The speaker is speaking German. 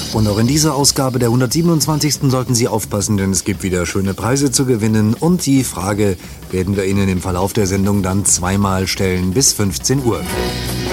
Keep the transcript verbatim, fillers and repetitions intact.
Und auch in dieser Ausgabe der hundertsiebenundzwanzigsten sollten Sie aufpassen, denn es gibt wieder schöne Preise zu gewinnen. Und die Frage werden wir Ihnen im Verlauf der Sendung dann zweimal stellen bis fünfzehn Uhr.